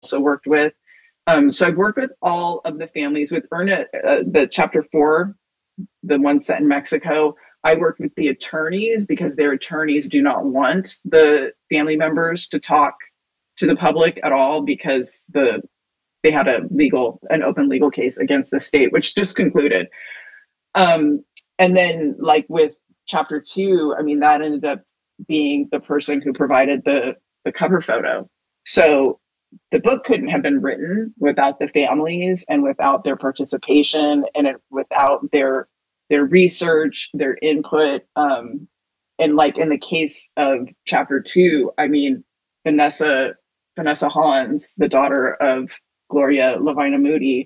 also worked with. So I've worked with all of the families. With Erna, the chapter 4, the one set in Mexico, I worked with the attorneys because their attorneys do not want the family members to talk to the public at all because they had an open legal case against the state, which just concluded. Um, and then, like with chapter 2, I mean, that ended up being the person who provided the cover photo. So the book couldn't have been written without the families and without their participation and without their research, their input. And like in the case of chapter 2, I mean, Vanessa Hans, the daughter of Gloria Lavina Moody,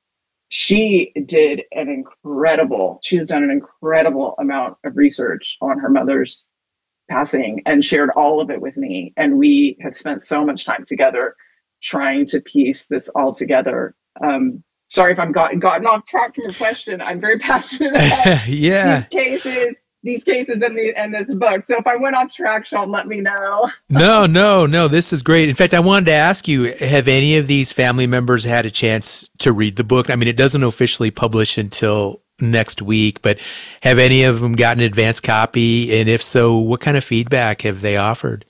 she has done an incredible amount of research on her mother's passing and shared all of it with me. And we have spent so much time together trying to piece this all together. Sorry if I'm gotten off track from your question. I'm very passionate about these Yeah. cases, and this book. So if I went off track, Sean, let me know. No, no, no. This is great. In fact, I wanted to ask you, have any of these family members had a chance to read the book? I mean, it doesn't officially publish until next week, but have any of them gotten an advance copy? And if so, what kind of feedback have they offered?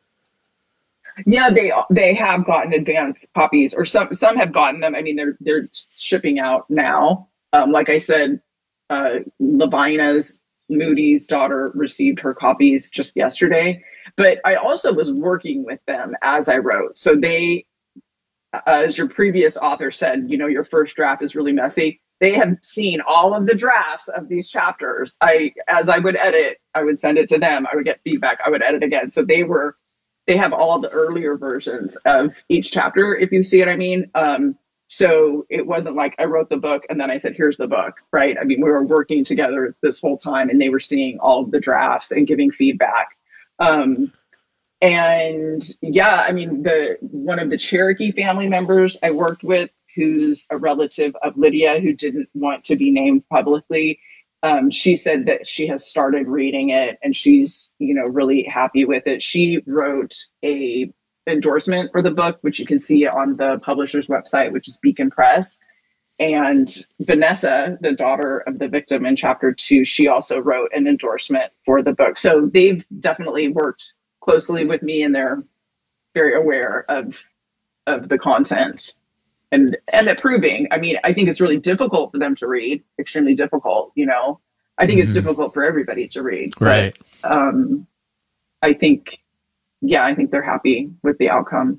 Yeah, they have gotten advance copies, or some have gotten them. I mean, they're shipping out now. Like I said, Lavina's Moody's daughter received her copies just yesterday. But I also was working with them as I wrote. So they, as your previous author said, your first draft is really messy. They have seen all of the drafts of these chapters. As I would edit, I would send it to them. I would get feedback. I would edit again. So they have all the earlier versions of each chapter, if you see what I mean. So it wasn't like I wrote the book and then I said, here's the book, right? I mean, we were working together this whole time and they were seeing all of the drafts and giving feedback. Um, and yeah, I mean, one of the Cherokee family members I worked with, who's a relative of Lydia, who didn't want to be named publicly, she said that she has started reading it and she's, really happy with it. She wrote a endorsement for the book, which you can see on the publisher's website, which is Beacon Press. And Vanessa, the daughter of the victim in chapter 2, she also wrote an endorsement for the book. So they've definitely worked closely with me and they're very aware of the content and approving. I mean, I think it's really difficult for them to read, extremely difficult. I think it's Hmm. difficult for everybody to read, but Right. um, I think, yeah, I think they're happy with the outcome.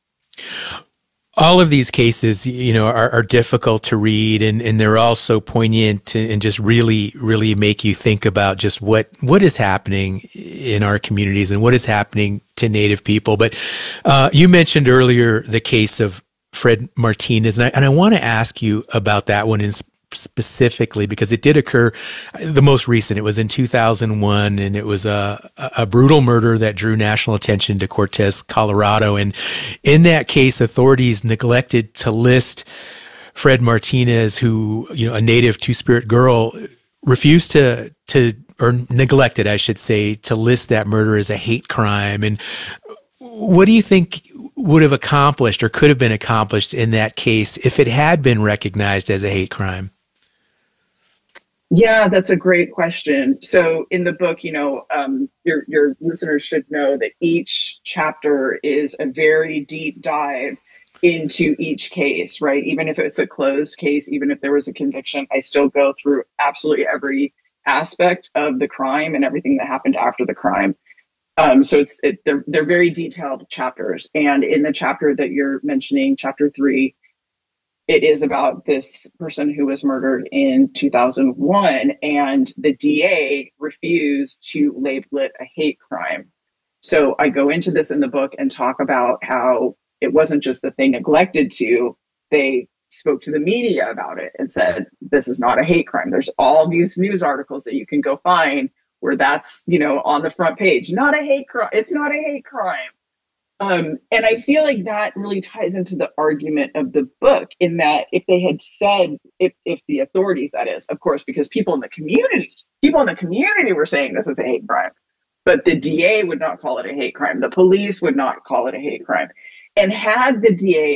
All of these cases, are difficult to read and they're all so poignant and just really, really make you think about just what is happening in our communities and what is happening to Native people. But you mentioned earlier the case of Fred Martinez, and I want to ask you about that one specifically because it did occur. The most recent, it was in 2001, and it was a brutal murder that drew national attention to Cortez, Colorado. And in that case, authorities neglected to list Fred Martinez, who, a native Two-Spirit girl, refused to or neglected, I should say, to list that murder as a hate crime. And what do you think would have accomplished or could have been accomplished in that case if it had been recognized as a hate crime? Yeah, that's a great question. So in the book, your listeners should know that each chapter is a very deep dive into each case, right? Even if it's a closed case, even if there was a conviction, I still go through absolutely every aspect of the crime and everything that happened after the crime. So they're very detailed chapters. And in the chapter that you're mentioning, chapter 3, it is about this person who was murdered in 2001, and the DA refused to label it a hate crime. So I go into this in the book and talk about how it wasn't just that they neglected to, they spoke to the media about it and said, this is not a hate crime. There's all these news articles that you can go find where that's, on the front page, not a hate crime. It's not a hate crime. And I feel like that really ties into the argument of the book in that if they had said, if the authorities, that is, of course, because people in the community were saying this is a hate crime, but the DA would not call it a hate crime. The police would not call it a hate crime. and had the DA